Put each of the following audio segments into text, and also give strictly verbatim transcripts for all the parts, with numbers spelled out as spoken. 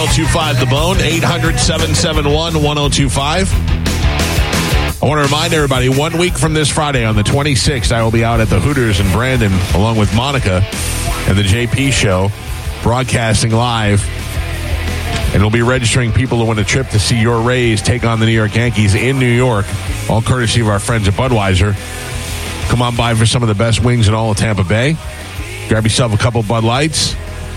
two five The Bone, eight hundred, seven seven one, one oh two five. I want to remind everybody, one week from this Friday on the twenty-sixth, I will be out at the Hooters in Brandon along with Monica and the J P Show, broadcasting live. And we'll be registering people who want a trip to see your Rays take on the New York Yankees in New York, all courtesy of our friends at Budweiser. Come on by for some of the best wings in all of Tampa Bay. Grab yourself a couple Bud Lights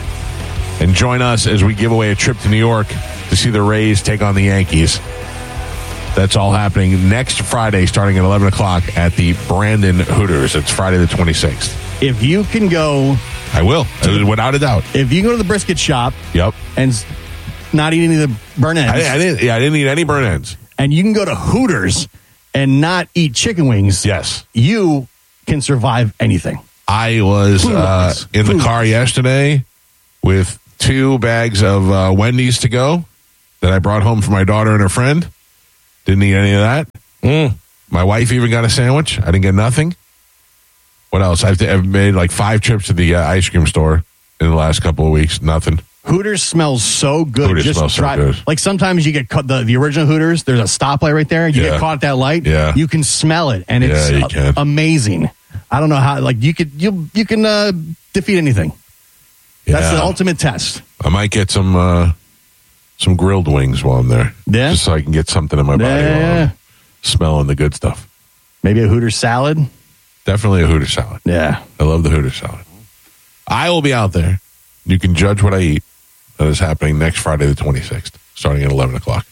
and join us as we give away a trip to New York to see the Rays take on the Yankees. That's all happening next Friday starting at eleven o'clock at the Brandon Hooters. It's Friday the twenty-sixth. If you can go... I will, without a doubt. If you can go to the brisket shop... Yep. And not eat any of the burn ends... I, I didn't, yeah, I didn't eat any burn ends. And you can go to Hooters and not eat chicken wings... Yes. You can survive anything. I was uh, in the car yesterday with two bags of uh, Wendy's to go that I brought home for my daughter and her friend. Didn't eat any of that. Mm. My wife even got a sandwich. I didn't get nothing. What else? I've, I've made like five trips to the uh, ice cream store in the last couple of weeks. Nothing. Hooters smells so good. Hooters Just smells try, so good. Like sometimes you get caught, the, the original Hooters, there's a stoplight right there. You Yeah. get caught at that light. Yeah. You can smell it, and it's Yeah, you uh, can. amazing. I don't know how, like, you could, you you can uh, defeat anything. That's Yeah. the ultimate test. I might get some uh, some grilled wings while I'm there. Yeah. Just so I can get something in my body Yeah. while I'm smelling the good stuff. Maybe a Hooters salad. Definitely a Hooter salad. Yeah. I love the Hooter salad. I will be out there. You can judge what I eat. That is happening next Friday the twenty-sixth, starting at eleven o'clock.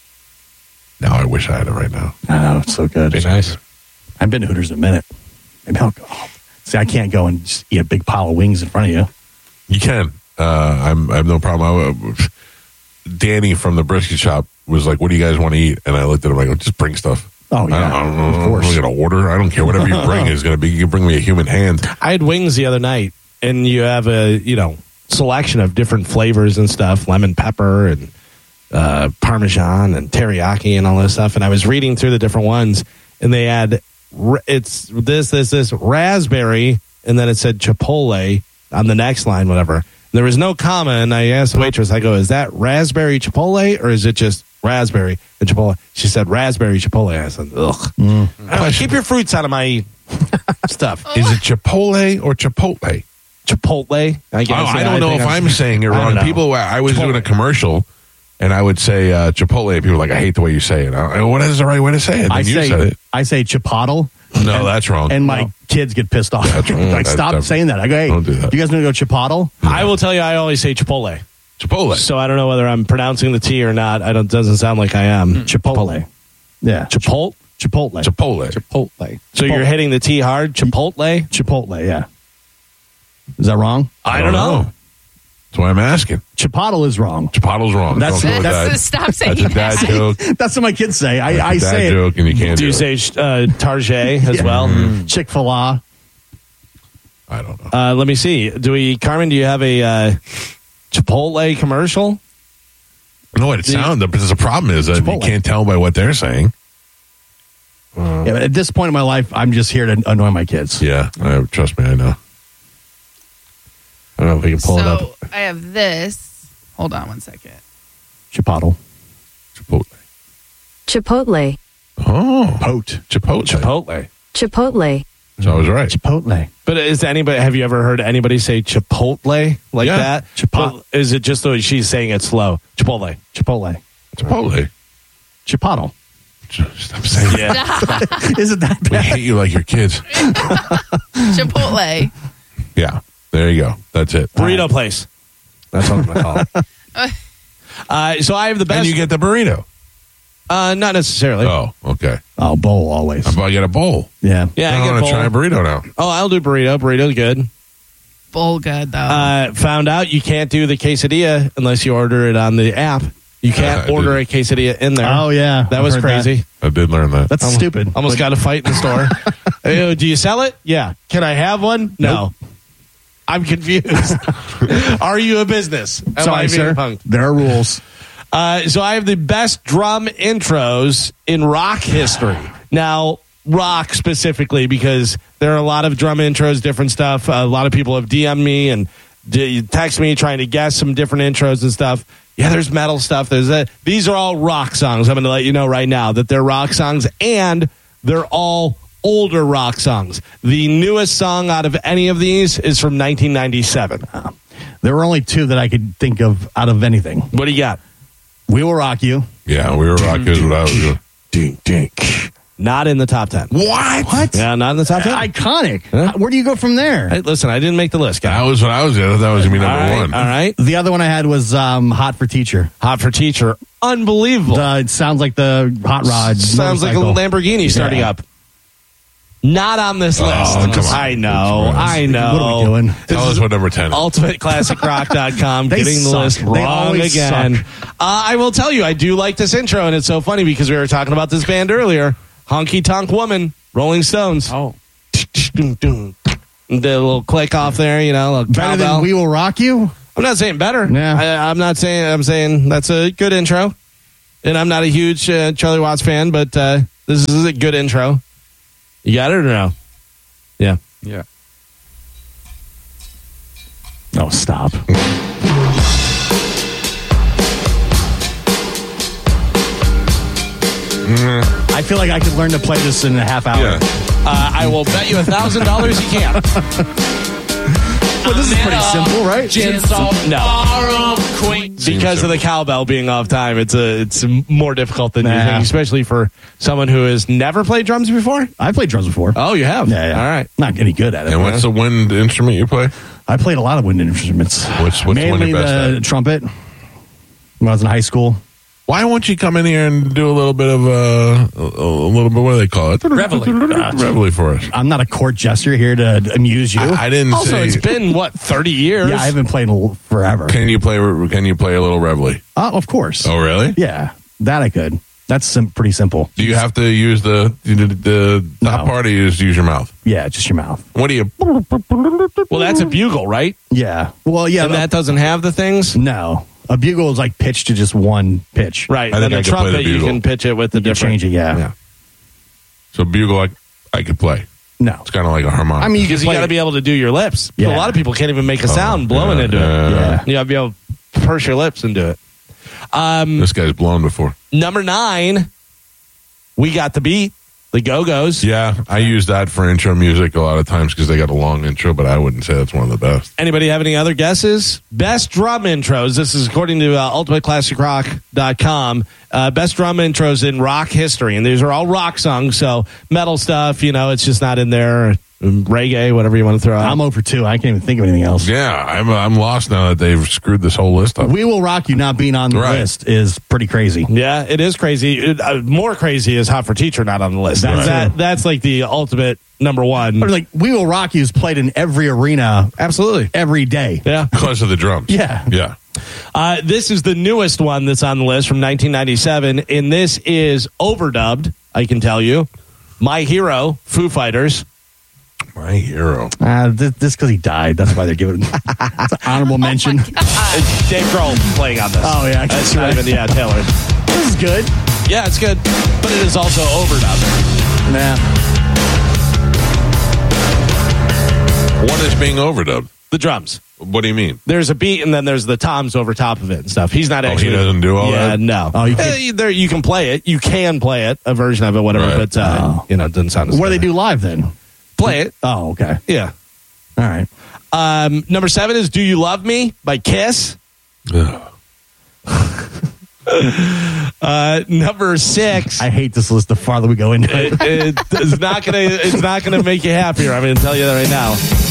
Now I wish I had it right now. Oh, it's so good. Be nice. I've been to Hooters in a minute. Maybe I'll go. See, I can't go and just eat a big pile of wings in front of you. You can. Uh, I'm, I have no problem. I, Danny from the brisket shop was like, "What do you guys want to eat?" And I looked at him. I go, "Just bring stuff." Oh, yeah. I don't, I don't, Of course. I'm going to order. I don't care. Whatever you bring is going to be. You can bring me a human hand. I had wings the other night, and you have a, you know, selection of different flavors and stuff, lemon pepper and uh, Parmesan and teriyaki and all this stuff. And I was reading through the different ones, and they had, it's this, this, this, raspberry, and then it said Chipotle on the next line, whatever. There was no comma, and I asked the waitress, I go, is that raspberry Chipotle, or is it just raspberry and Chipotle? She said raspberry Chipotle. I said, ugh. Mm. I keep your fruits out of my stuff. Is it Chipotle or Chipotle? Chipotle. I guess. Oh, I Yeah, don't know think if I'm saying it I don't wrong. know. People, I was Chipotle. doing a commercial, and I would say uh, Chipotle. People were like, I hate the way you say it. I, what is the right way to say it? And I you say, said it. I say Chipotle. No, that's wrong. And my kids get pissed off. That's wrong. Like, That's stop definitely- saying that. I go, hey, Don't do that. you guys want to go Chipotle? I will tell you, I always say Chipotle. Chipotle. So I don't know whether I'm pronouncing the T or not. I don't. Doesn't sound like I am. Chipotle. Yeah. Chipotle. Chipotle. Chipotle. Chipotle. So you're hitting the T hard. Chipotle. Chipotle, yeah. Is that wrong? I don't know. That's why I'm asking. Chipotle is wrong. Chipotle's wrong. That's- Don't go with that's- that. Stop saying That's a dad that. joke. That's what my kids say. I, That's I a dad say joke, and you can't Do do, you it. say uh, Target as Yeah. well? it. Chick-fil-A. I don't know. Uh, let me see. Do we, Carmen? Do you have a uh, Chipotle commercial? No, it sounds. The, the problem is that you Chipotle. can't tell by what they're saying. Yeah, but at this point in my life, I'm just here to annoy my kids. Yeah, I, trust me, I know. I don't know if we can pull it up. So I have this. Hold on one second. Chipotle. Chipotle. Chipotle. Oh, Pote. Chipotle. Chipotle. Chipotle. So I was right. Chipotle. But is anybody? Have you ever heard anybody say Chipotle like Yeah. that? Chipotle. But is it just though she's saying it slow? Chipotle. Chipotle. Chipotle. Chipotle. Stop saying it. Yeah. Is it that We bad? hate you like your kids. Chipotle. Yeah, there you go. That's it. Burrito place. That's what I'm gonna call it. Uh, so I have the best. And you get the burrito. uh, not necessarily. Oh, okay. Oh, bowl always. How about I get a bowl? Yeah. Yeah, I I, get want to bowl. try a burrito now. Oh, I'll do burrito. Burrito's good. Bowl good, though. Uh, found out you can't do the quesadilla unless you order it on the app. You can't I order a didn't. quesadilla in there. Oh, yeah. That I've was heard crazy. I did learn that. That's Almost- stupid. Almost Like, got a fight in the store. Hey, do you sell it? Yeah. Can I have one? No. I'm confused. Are you a business? Am I Sorry, being sir. punked? There are rules. Uh, so I have the best drum intros in rock history. Now, rock specifically, because there are a lot of drum intros, different stuff. A lot of people have D M'd me and d- text me trying to guess some different intros and stuff. Yeah, there's metal stuff. There's a, these are all rock songs. I'm going to let you know right now that they're rock songs, and they're all older rock songs. The newest song out of any of these is from nineteen ninety-seven. Uh, there were only two that I could think of out of anything. What do you got? We Will Rock You. Yeah, We Will Rock You is what I was doing. Ding, ding. Not in the top ten. What? What? Yeah, not in the top ten. Iconic. Huh? Where do you go from there? Hey, listen, I didn't make the list, guys. That was what I was doing. I thought that was going to be All number right, one. all right. The other one I had was um, Hot for Teacher. Hot for Teacher. Unbelievable. The, it sounds like the hot rod. Sounds like a motorcycle. Lamborghini starting Yeah. up. Not on this list. Oh, come on. I know. I know. What are we doing? Tell us what number ten is. ultimate classic rock dot com They getting the suck. list They wrong always again. suck. Uh, I will tell you, I do like this intro, and it's so funny because we were talking about this band earlier. Honky Tonk Woman, Rolling Stones. Oh. The little click off there, you know, a Better cowbell. than We Will Rock You? I'm not saying better. Yeah. I, I'm not saying. I'm saying that's a good intro. And I'm not a huge uh, Charlie Watts fan, but uh, this is a good intro. You got it or no? Yeah. Yeah. Oh, stop. I feel like I could learn to play this in a half hour. Yeah. Uh, I will bet you a thousand dollars you can. Well, this is pretty simple, right? No, because of the cowbell being off time, it's a it's more difficult than you Nah. think, especially for someone who has never played drums before. I played drums before. Oh, you have? Yeah, yeah. All right. Not any good at it. And what's the wind instrument you play? I played a lot of wind instruments. What's- what's the one Mainly you're best the at? trumpet when I was in high school. Why won't you come in here and do a little bit of uh, a, a little bit? What do they call it? Reveille. Reveille for us. I'm not a court jester here to amuse you. I, I didn't Also, say. it's been what thirty years. yeah, I haven't played in a- forever. Can you play? Can you play a little Reveille? Uh, of course. Oh, really? Yeah, that I could. That's sim- pretty simple. Do you have to use the the, the top No. part, or you just use your mouth? Yeah, just your mouth. What do you? Well, that's a bugle, right? Yeah. Well, yeah. And that doesn't have the things. no, a bugle is like pitched to just one pitch. Right. I And think then I a could play the trumpet, you bugle. can pitch it with the You can different. change it, yeah. yeah. So bugle, I, I could play. No. It's kind of like a harmonic. I mean, you Because can you play got to be able to do your lips. Yeah. A lot of people can't even make a sound blowing yeah, into yeah. it. Yeah. You got to be able to purse your lips and do it. Um, this guy's blown before. number nine, we got the beat, the Go-Go's. Yeah, I use that for intro music a lot of times because they got a long intro, but I wouldn't say that's one of the best. Anybody have any other guesses? Best drum intros. This is according to uh, ultimate classic rock dot com. Uh, best drum intros in rock history. And these are all rock songs, so metal stuff, you know, it's just not in there. Reggae, whatever you want to throw out. I'm over two. I can't even think of anything else. Yeah, I'm I'm lost now that they've screwed this whole list up. We Will Rock You not being on the Right. list is pretty crazy. Yeah, it is crazy. It, uh, more crazy is Hot for Teacher not on the list. That's that, true. that's like the ultimate number one. But like We Will Rock You is played in every arena Absolutely. every day. Yeah. Because of the drums. Yeah. Yeah. Uh, this is the newest one that's on the list from nineteen ninety-seven, and this is overdubbed, I can tell you. My Hero, Foo Fighters. My hero. Uh, this because he died. That's why they're giving it it's an honorable mention. It's Dave Grohl playing on this. Oh, yeah, I That's can not see even, yeah, Taylor. This is good. Yeah, it's good, but it is also overdubbed. Nah. What is being overdubbed? The drums. What do you mean? There's a beat, and then there's the toms over top of it and stuff. He's not Oh, he actually. doesn't do all yeah, that? no. Oh, you Eh, there, you can play it. You can play it, a version of it, whatever. Right. But uh, Oh. you know, it doesn't sound. As What do they good. do live then? Play it. Oh, okay. Yeah. All right. Um, number seven is "Do You Love Me" by Kiss. Ugh. Uh, number six. I hate this list the farther we go into it. it, it's not gonna. It's not gonna make you happier. I'm gonna tell you that right now.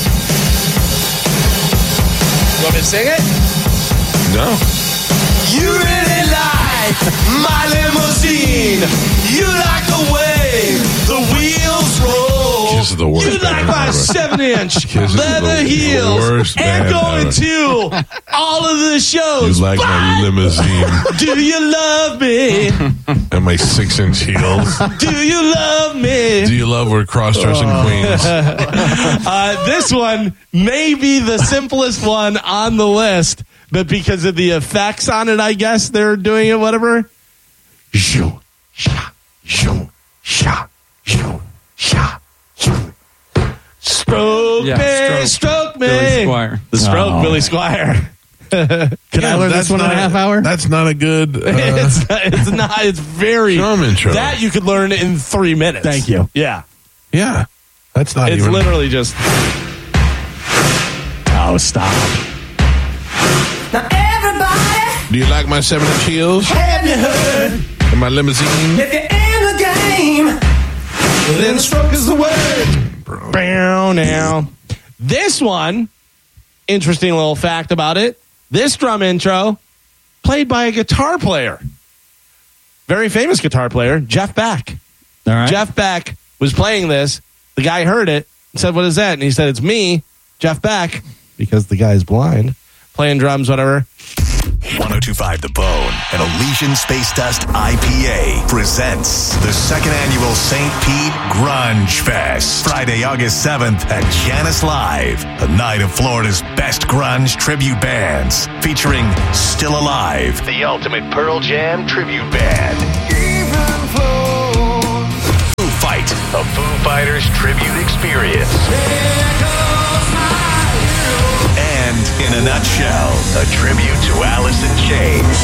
You want me to sing it? No. You really like my limousine. You like the way the wheels roll. Kiss is the worst You like band my ever. seven-inch Kiss is leather the heels worst and band going ever. to all of the You shows. like my limousine Do you love me? and my six-inch heels. Do you love me? Do you love we're cross-dressing queens? Uh, this one may be the simplest one on the list, but because of the effects on it, I guess they're doing it, whatever. Shoo, sha, shoo, sha, shoo, sha, shoo. Stroke Yeah, me, stroke. stroke me. Billy Squire. The stroke, Oh. Billy Squire. Can I learn this one in a half hour? That's not a good. Uh, it's, not, it's not. It's very drum intro. That you could learn in three minutes. Thank you. Yeah, yeah, that's not it's even. literally just. Oh, stop. Now everybody, Do you like my seven inch heels have you heard? and my limousine? If you're in the game, then stroke is the word. Bow now. This one, interesting little fact about it. This drum intro, played by a guitar player, very famous guitar player, Jeff Beck. All right. Jeff Beck was playing this. The guy heard it and said, "What is that?" And he said, "It's me, Jeff Beck," because the guy's blind, playing drums, whatever. one oh two point five The Bone and Elysian Space Dust I P A presents the second annual Saint Pete Grunge Fest. Friday, August seventh at Janice Live, the night of Florida's best grunge tribute bands, featuring Still Alive, the ultimate Pearl Jam tribute band. Even flow. Foo Fight, a Foo Fighters tribute experience. And, in a nutshell, a tribute to Alice in Chains.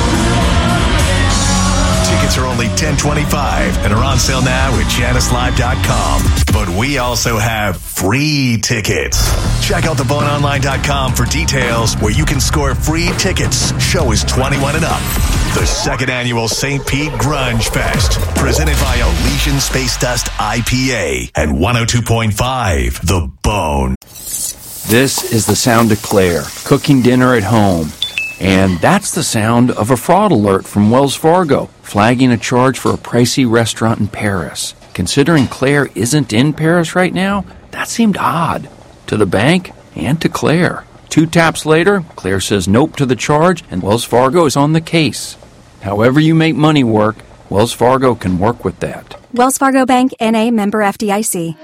Tickets are only ten twenty-five and are on sale now at janice live dot com. But we also have free tickets. Check out the bone online dot com for details where you can score free tickets. Show is twenty-one and up. The second annual Saint Pete Grunge Fest, presented by Elysian Space Dust I P A and one oh two point five The Bone. This is the sound of Claire, cooking dinner at home. And that's the sound of a fraud alert from Wells Fargo, flagging a charge for a pricey restaurant in Paris. Considering Claire isn't in Paris right now, that seemed odd. To the bank and to Claire. Two taps later, Claire says nope to the charge, and Wells Fargo is on the case. However you make money work, Wells Fargo can work with that. Wells Fargo Bank, N A, member F D I C.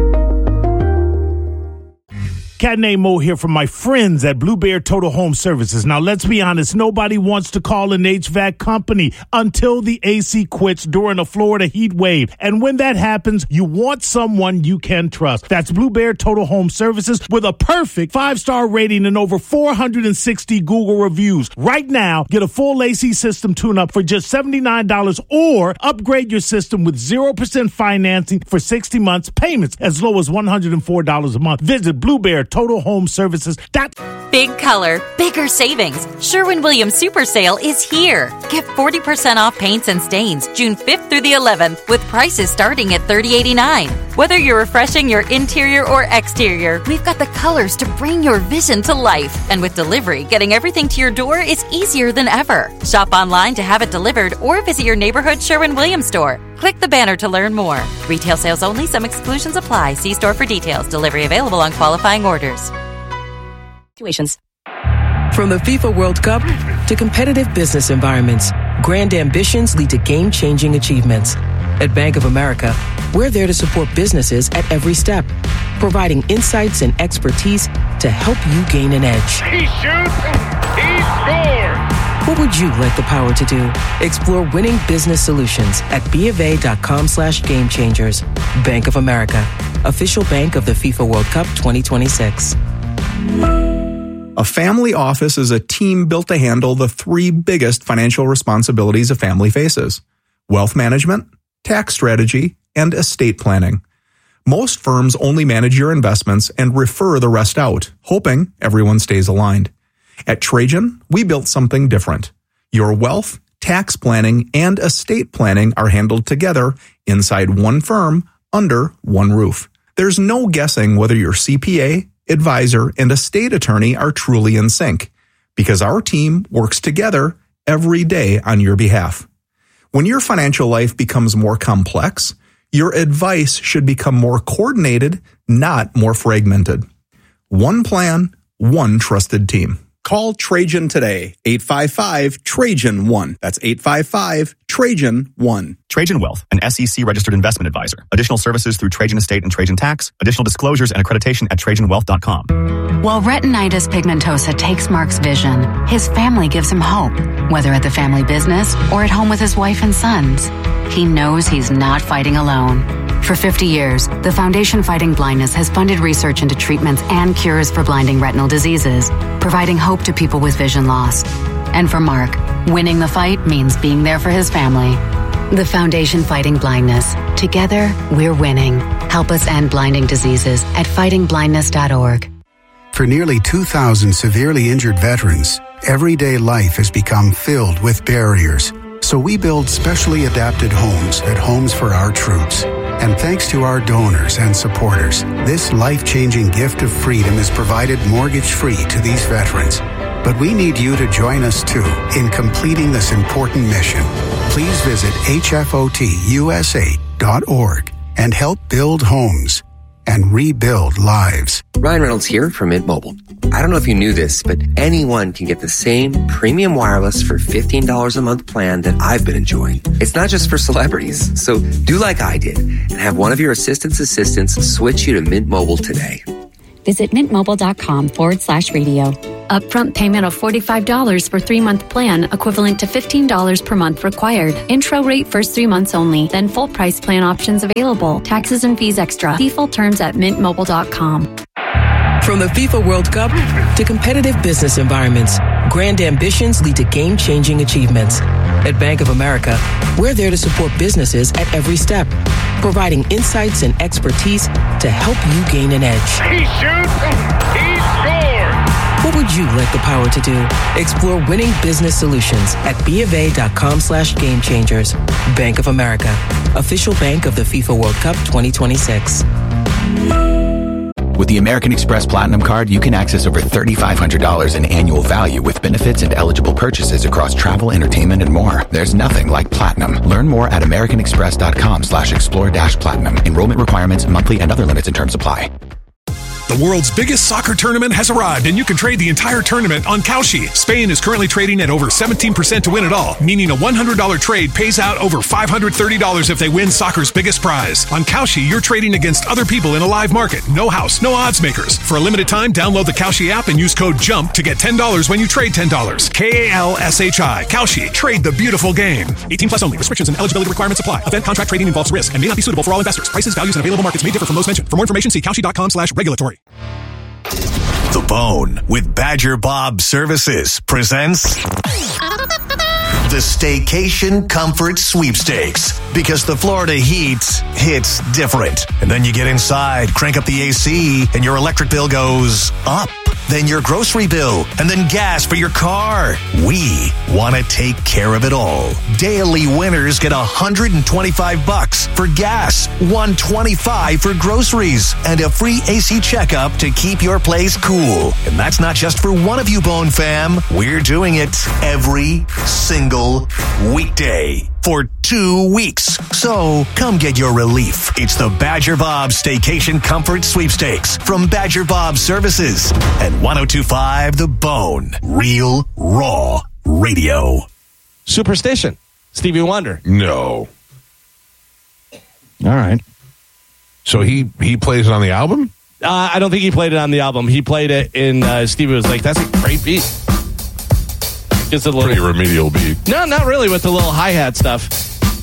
Cat named Mo here from my friends at Blue Bear Total Home Services. Now, let's be honest. Nobody wants to call an H V A C company until the A C quits during a Florida heat wave. And when that happens, you want someone you can trust. That's Blue Bear Total Home Services with a perfect five-star rating and over four hundred sixty Google reviews. Right now, get a full A C system tune-up for just seventy-nine dollars or upgrade your system with zero percent financing for sixty months, payments as low as one hundred four dollars a month. Visit Blue Bear Total Home Services. Big color, bigger savings. Sherwin-Williams Super Sale is here. Get forty percent off paints and stains June fifth through the eleventh with prices starting at thirty eighty-nine. Whether you're refreshing your interior or exterior, we've got the colors to bring your vision to life. And with delivery, getting everything to your door is easier than ever. Shop online to have it delivered or visit your neighborhood Sherwin-Williams store. Click the banner to learn more. Retail sales only. Some exclusions apply. See store for details. Delivery available on qualifying orders. Situations. From the FIFA World Cup to competitive business environments, grand ambitions lead to game-changing achievements. At Bank of America, we're there to support businesses at every step, providing insights and expertise to help you gain an edge. He shoots, he scores! What would you like the power to do? Explore winning business solutions at BofA.com slash game changers. Bank of America, official bank of the FIFA World Cup twenty twenty-six. A family office is a team built to handle the three biggest financial responsibilities a family faces: wealth management, tax strategy, and estate planning. Most firms only manage your investments and refer the rest out, hoping everyone stays aligned. At Trajan, we built something different. Your wealth, tax planning, and estate planning are handled together inside one firm under one roof. There's no guessing whether your C P A, advisor, and estate attorney are truly in sync, because our team works together every day on your behalf. When your financial life becomes more complex, your advice should become more coordinated, not more fragmented. One plan, one trusted team. Call Trajan today, eight five five, Trajan one. That's eight five five, Trajan one. Trajan Wealth, an S E C-registered investment advisor. Additional services through Trajan Estate and Trajan Tax. Additional disclosures and accreditation at trajan wealth dot com. While retinitis pigmentosa takes Mark's vision, his family gives him hope, whether at the family business or at home with his wife and sons. He knows he's not fighting alone. For fifty years, the Foundation Fighting Blindness has funded research into treatments and cures for blinding retinal diseases, providing hope to people with vision loss. And for Mark, winning the fight means being there for his family. The Foundation Fighting Blindness. Together, we're winning. Help us end blinding diseases at fighting blindness dot org. For nearly two thousand severely injured veterans, everyday life has become filled with barriers. So we build specially adapted homes at Homes for Our Troops. And thanks to our donors and supporters, this life-changing gift of freedom is provided mortgage-free to these veterans. But we need you to join us, too, in completing this important mission. Please visit H F O T U S A dot org and help build homes and rebuild lives. Ryan Reynolds here from Mint Mobile. I don't know if you knew this, but anyone can get the same premium wireless for fifteen dollars a month plan that I've been enjoying. It's not just for celebrities, so do like I did and have one of your assistant's assistants switch you to Mint Mobile today. Visit mintmobile.com forward slash radio. Upfront payment of forty-five dollars for three-month plan, equivalent to fifteen dollars per month required. Intro rate first three months only, then full price plan options available. Taxes and fees extra. See full terms at mint mobile dot com. From the FIFA World Cup to competitive business environments, grand ambitions lead to game-changing achievements. At Bank of America, we're there to support businesses at every step, providing insights and expertise to help you gain an edge. He shoots, he scores! What would you like the power to do? Explore winning business solutions at BofA.com slash game changers. Bank of America, official bank of the FIFA World Cup twenty twenty-six. With the American Express Platinum Card, you can access over three thousand five hundred dollars in annual value with benefits and eligible purchases across travel, entertainment, and more. There's nothing like Platinum. Learn more at americanexpress.com slash explore dash platinum. Enrollment requirements, monthly, and other limits and terms apply. The world's biggest soccer tournament has arrived, and you can trade the entire tournament on Kalshi. Spain is currently trading at over seventeen percent to win it all, meaning a one hundred dollars trade pays out over five hundred thirty dollars if they win soccer's biggest prize. On Kalshi, you're trading against other people in a live market. No house, no odds makers. For a limited time, download the Kalshi app and use code JUMP to get ten dollars when you trade ten dollars. K A L S H I. Kalshi. Trade the beautiful game. eighteen plus only. Restrictions and eligibility requirements apply. Event contract trading involves risk and may not be suitable for all investors. Prices, values, and available markets may differ from those mentioned. For more information, see kalshi.com slash regulatory. The Bone with Badger Bob Services presents the Staycation Comfort Sweepstakes. Because the Florida heat hits different. And then you get inside, crank up the A C, and your electric bill goes up. Then your grocery bill, and then gas for your car. We want to take care of it all. Daily winners get one hundred twenty-five bucks for gas, one hundred twenty-five for groceries, and a free A C checkup to keep your place cool. And that's not just for one of you, Bone fam. We're doing it every single weekday for two weeks. So come get your relief. It's the Badger Bob Staycation Comfort Sweepstakes from Badger Bob Services and one oh two point five The Bone. Real Raw Radio. Superstition. Stevie Wonder. No. All right. So he he plays it on the album? Uh, I don't think he played it on the album. He played it in, uh, Stevie was like, that's a great beat. Just a little, pretty remedial beat. No, not really with the little hi-hat stuff.